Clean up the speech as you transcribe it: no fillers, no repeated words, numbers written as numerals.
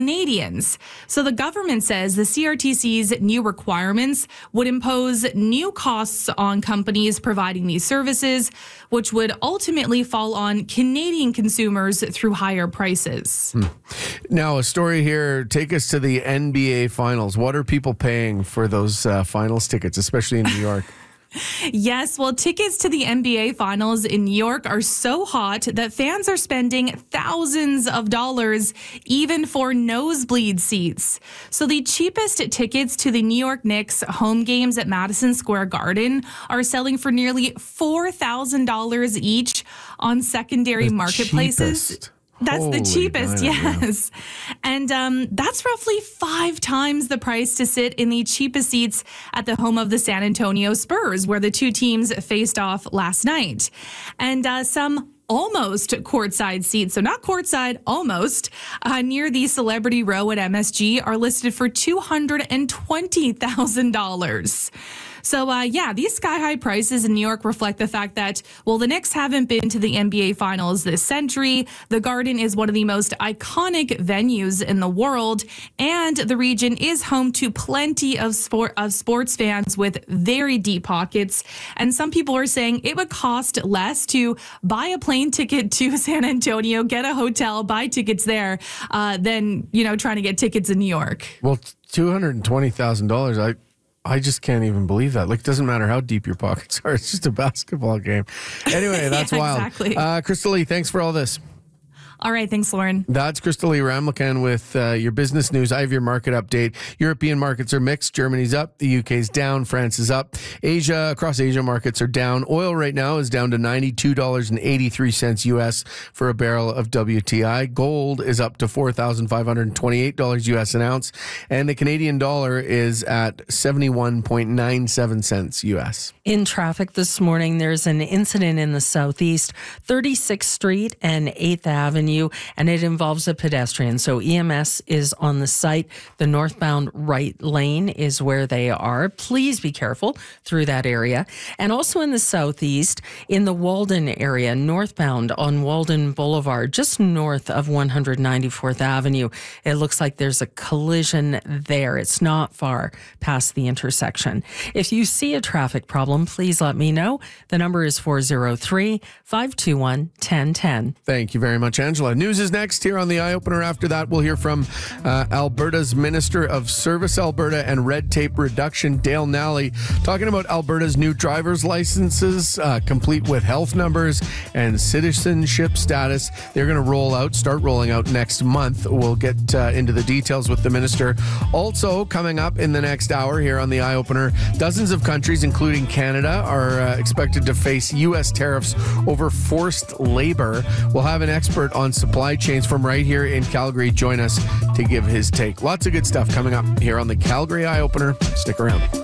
Canadians. So the government says the CRTC's new requirements would impose new costs on companies providing these services, which would ultimately fall on Canadian consumers through higher prices. Now, a story here. Take us to the NBA Finals. What are people paying for those finals tickets, especially in New York? Yes, well, tickets to the NBA Finals in New York are so hot that fans are spending thousands of dollars even for nosebleed seats. So the cheapest tickets to the New York Knicks home games at Madison Square Garden are selling for nearly $4,000 each on secondary marketplaces. Cheapest. That's the cheapest, yes. Yeah. And that's roughly 5 times the price to sit in the cheapest seats at the home of the San Antonio Spurs, where the two teams faced off last night. And some almost courtside seats, so not courtside, almost, near the Celebrity Row at MSG are listed for $220,000. So, these sky-high prices in New York reflect the fact that, well, the Knicks haven't been to the NBA Finals this century. The Garden is one of the most iconic venues in the world, and the region is home to plenty of sports fans with very deep pockets. And some people are saying it would cost less to buy a plane ticket to San Antonio, get a hotel, buy tickets there, than, trying to get tickets in New York. Well, $220,000, I just can't even believe that. Like, it doesn't matter how deep your pockets are. It's just a basketball game. Anyway, that's wild. Exactly. Crystal Lee, thanks for all this. All right. Thanks, Lauren. That's Crystal Lee Ramlakan with your business news. I have your market update. European markets are mixed. Germany's up. The UK's down. France is up. Across Asia markets are down. Oil right now is down to $92.83 US for a barrel of WTI. Gold is up to $4,528 US an ounce. And the Canadian dollar is at 71.97 cents US. In traffic this morning, there's an incident in the southeast, 36th Street and 8th Avenue. And it involves a pedestrian. So EMS is on the site. The northbound right lane is where they are. Please be careful through that area. And also in the southeast, in the Walden area, northbound on Walden Boulevard, just north of 194th Avenue. It looks like there's a collision there. It's not far past the intersection. If you see a traffic problem, please let me know. The number is 403-521-1010. Thank you very much, Angela. News is next here on the Eye Opener. After that, we'll hear from Alberta's Minister of Service Alberta and Red Tape Reduction, Dale Nally, talking about Alberta's new driver's licenses, complete with health numbers and citizenship status. They're going to start rolling out next month. We'll get into the details with the minister. Also, coming up in the next hour here on the Eye Opener, dozens of countries, including Canada, are expected to face U.S. tariffs over forced labor. We'll have an expert on supply chains from right here in Calgary join us to give his take. Lots of good stuff coming up here on the Calgary Eye Opener. Stick around.